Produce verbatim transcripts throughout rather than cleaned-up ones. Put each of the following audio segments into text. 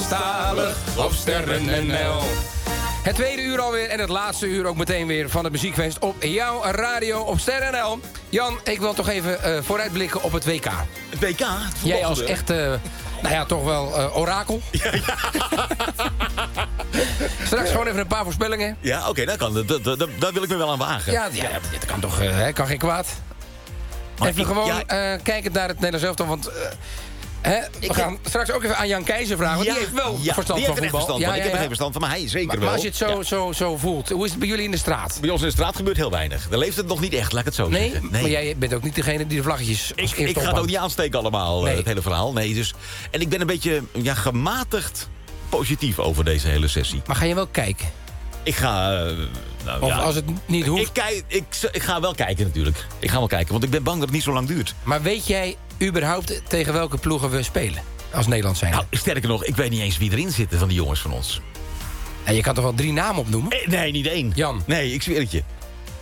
Nederlandstalig op Sterren N L. Het tweede uur alweer en het laatste uur ook meteen weer van het muziekfeest op jouw radio op Sterren N L. Jan, ik wil toch even uh, vooruitblikken op het W K. Het W K? Jij als echt, uh, nou ja, toch wel uh, orakel. Ja, ja. Straks gewoon even een paar voorspellingen. Ja, oké, okay, dat kan. Dat, dat, dat, dat wil ik me wel aan wagen. Ja, ja dat kan toch, uh, kan geen kwaad. Maar even ik, gewoon ja, uh, kijken naar het Nederlands elftal, want... Uh, He, we ik gaan heb... straks ook even aan Jan Keizer vragen, want ja, die heeft wel ja, verstand die van heeft voetbal. Verstand ja, van. ja, Ik heb ja. er geen verstand van, maar hij zeker maar, wel. Maar als je het zo, ja. zo, zo voelt, hoe is het bij jullie in de straat? Bij ons in de straat gebeurt heel weinig. Daar leeft het nog niet echt, laat ik het zo nee, zeggen. Nee, maar jij bent ook niet degene die de vlaggetjes Ik, ik ga het ook niet aansteken allemaal, nee. Het hele verhaal. Nee, dus, en ik ben een beetje ja, gematigd positief over deze hele sessie. Maar ga je wel kijken? Ik ga... Uh, nou, of ja, als het niet hoeft? Ik, kijk, ik, ik ga wel kijken natuurlijk. Ik ga wel kijken, want ik ben bang dat het niet zo lang duurt. Maar weet jij überhaupt tegen welke ploegen we spelen? Als Nederland zijn. Nou, sterker nog, ik weet niet eens wie erin zitten van die jongens van ons. En je kan toch wel drie namen opnoemen? Eh, nee, niet één. Jan. Nee, ik zweer het je.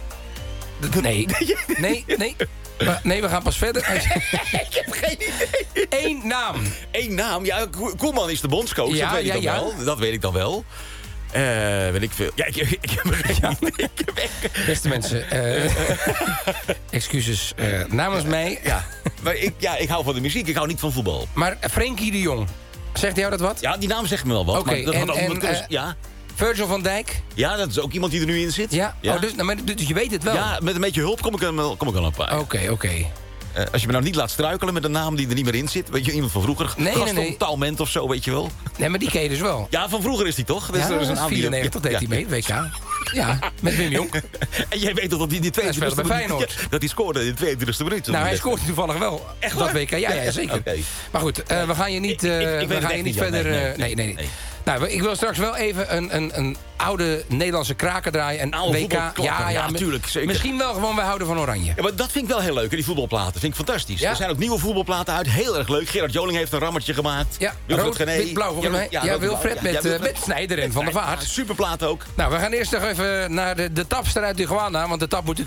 Nee. Nee, nee. Maar nee, we gaan pas verder. Ik heb geen idee. Eén naam. Eén naam? Ja, Koeman is de bondscoach, ja, dat weet ja, ik dan ja. wel. Dat weet ik dan wel. Uh, weet ik veel. Ja, ik, ik, ik heb er geen idee. Beste mensen, uh, excuses uh, namens mij. Ja, maar ik, ja, ik hou van de muziek, ik hou niet van voetbal. Maar Frenkie de Jong, zegt jou dat wat? Ja, die naam zegt me wel wat. Oké, okay, en, en uh, ja. Virgil van Dijk? Ja, dat is ook iemand die er nu in zit. Ja, ja. Oh, dus, nou, maar, dus je weet het wel? Ja, met een beetje hulp kom ik er, kom ik er een paar. Oké, okay, oké. Okay. Uh, als je me nou niet laat struikelen met een naam die er niet meer in zit. Weet je, iemand van vroeger. Nee, Gaston nee, nee. Talment of zo, weet je wel. Nee, maar die ken je dus wel. Ja, van vroeger is die toch? Dus ja, dat is een vierennegentig deed hij ja. mee, W K. Ja, met Wim Jong. En jij weet toch dat hij die tweeëntwintigste bij Feyenoord. Ja, dat hij scoorde in de tweeëntwintigste minuut. Nou, hij scoorde toevallig wel. Echt dat W K, ja, ja zeker. Okay. Maar goed, uh, we gaan je niet, uh, ik, ik, ik we gaan je niet verder... Nee, nee, nee. nee, nee. nee. Nou, ik wil straks wel even een, een, een oude Nederlandse kraker draaien. En oude W K, ja, ja, ja, natuurlijk. Zeker. Misschien wel gewoon, wij houden van Oranje. Ja, maar dat vind ik wel heel leuk, die voetbalplaten. Vind ik fantastisch. Ja? Er zijn ook nieuwe voetbalplaten uit, heel erg leuk. Gerard Joling heeft een rammertje gemaakt. Ja, rood, wit, blauw volgens mij. Ja, ja Wilfred ja, met, ja, uh, met Snijder en Van der Vaart. Ja, superplaat ook. Nou, we gaan eerst nog even naar de, de tapster uit Tijuana. Want de tap moet natuurlijk